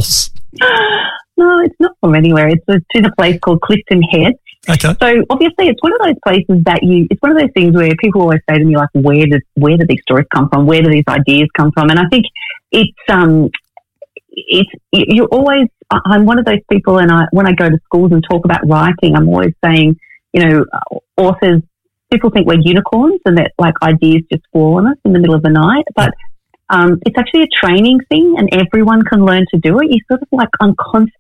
else? No, it's not from anywhere. It's in a place called Clifton Head. Okay. So obviously it's one of those places it's one of those things where people always say to me, like, where do these stories come from? Where do these ideas come from? And I think you're always, I'm one of those people, and when I go to schools and talk about writing, I'm always saying, authors, people think we're unicorns and that like ideas just fall on us in the middle of the night, but it's actually a training thing, and everyone can learn to do it. You sort of like, I've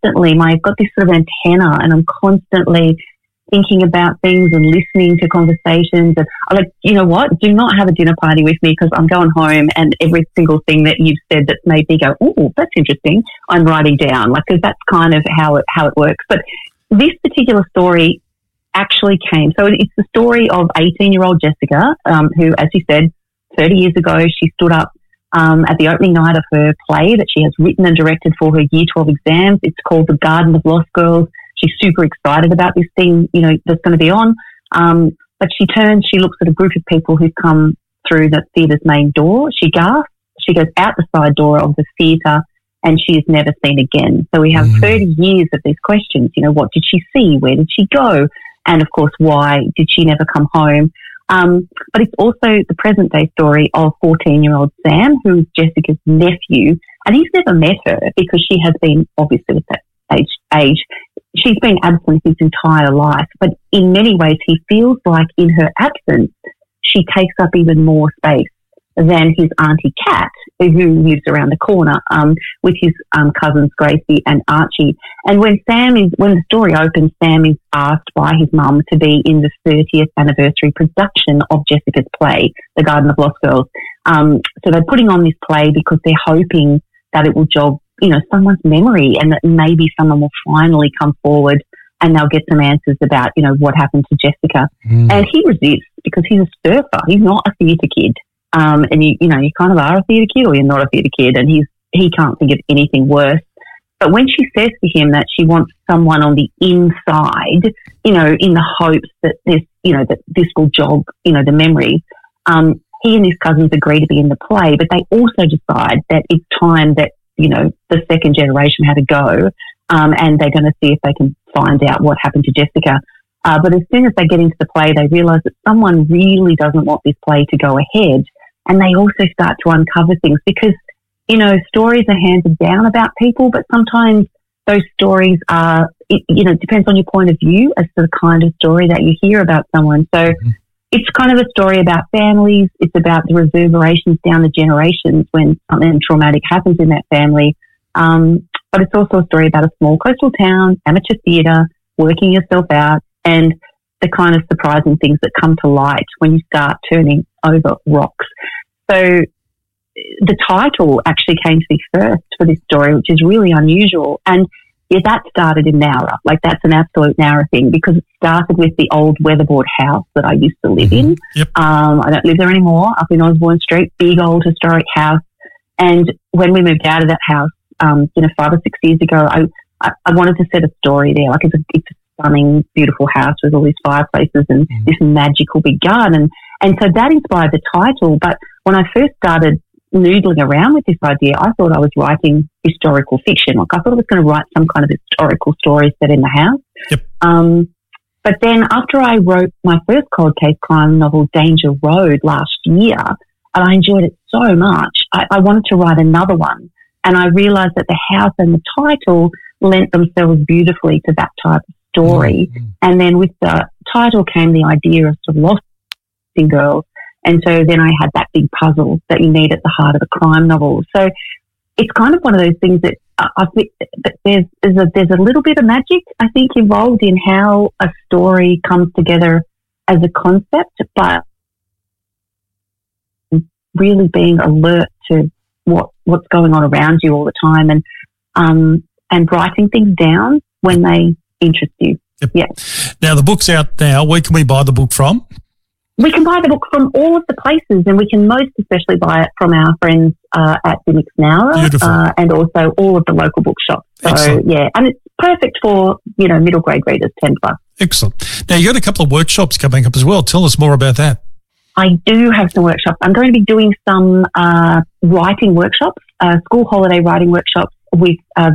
got this sort of antenna, and I'm constantly thinking about things and listening to conversations. And I'm like, you know what? Do not have a dinner party with me, because I'm going home and every single thing that you've said that's made me go, oh, that's interesting, I'm writing down. Like, because that's kind of how it works. But this particular story actually came. So it's the story of 18-year-old Jessica, who, as you said, 30 years ago, she stood up at the opening night of her play that she has written and directed for her Year 12 exams. It's called The Garden of Lost Girls. She's super excited about this thing, that's going to be on. But she looks at a group of people who've come through the theatre's main door. She gasps. She goes out the side door of the theatre, and she is never seen again. So we have 30 years of these questions. What did she see? Where did she go? And of course, why did she never come home? But it's also the present day story of 14-year-old Sam, who's Jessica's nephew, and he's never met her because she has been, obviously with that age, she's been absent his entire life. But in many ways, he feels like in her absence, she takes up even more space than his auntie Kat, who lives around the corner, with his cousins Gracie and Archie. And when the story opens, Sam is asked by his mum to be in the 30th anniversary production of Jessica's play, The Garden of Lost Girls. So they're putting on this play because they're hoping that it will jog, someone's memory, and that maybe someone will finally come forward and they'll get some answers about, what happened to Jessica. And he resists because he's a surfer. He's not a theatre kid. And you kind of are a theatre kid or you're not a theatre kid, and he can't think of anything worse. But when she says to him that she wants someone on the inside, in the hopes that this will jog, the memory, he and his cousins agree to be in the play, but they also decide that it's time that, the second generation had to go, and they're going to see if they can find out what happened to Jessica. But as soon as they get into the play, they realise that someone really doesn't want this play to go ahead. And they also start to uncover things because, stories are handed down about people, but sometimes those stories are, it depends on your point of view as to the kind of story that you hear about someone. So it's kind of a story about families. It's about the reverberations down the generations when something traumatic happens in that family. But it's also a story about a small coastal town, amateur theatre, working yourself out, and the kind of surprising things that come to light when you start turning over rocks. So the title actually came to me first for this story, which is really unusual. And that started in Nowra. Like, that's an absolute Nowra thing, because it started with the old weatherboard house that I used to live in. Yep. I don't live there anymore, up in Osborne Street, big old historic house. And when we moved out of that house, 5 or 6 years ago, I wanted to set a story there. Like, it's a stunning, beautiful house with all these fireplaces and this magical big garden. And so that inspired the title. But when I first started noodling around with this idea, I thought I was writing historical fiction. Like, I thought I was going to write some kind of historical story set in the house. Yep. But then after I wrote my first cold case crime novel, Danger Road, last year, and I enjoyed it so much, I wanted to write another one. And I realised that the house and the title lent themselves beautifully to that type of story. And then with the title came the idea of sort of lost girls. And so then I had that big puzzle that you need at the heart of a crime novel. So it's kind of one of those things that I think that there's a little bit of magic, I think, involved in how a story comes together as a concept, but really being alert to what's going on around you all the time, and writing things down when they interest you. Yep. Yeah. Now, the book's out now. Where can we buy the book from? We can buy the book from all of the places, and we can most especially buy it from our friends at Phoenix Nowra, and also all of the local bookshops. So, Excellent. yeah, and it's perfect for, middle grade readers, 10 plus. Excellent. Now, you got a couple of workshops coming up as well. Tell us more about that. I do have some workshops. I'm going to be doing some writing workshops, school holiday writing workshops with